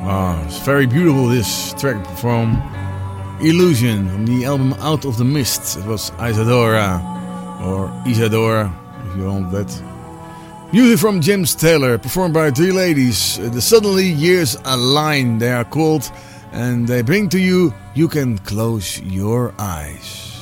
It's very beautiful, this track from Illusion, from the album Out of the Mist. It was Isadora, or Isadora, if you want that. Music from James Taylor, performed by three ladies. The Suddenly Years Align, they are called, and they bring to you You Can Close Your Eyes.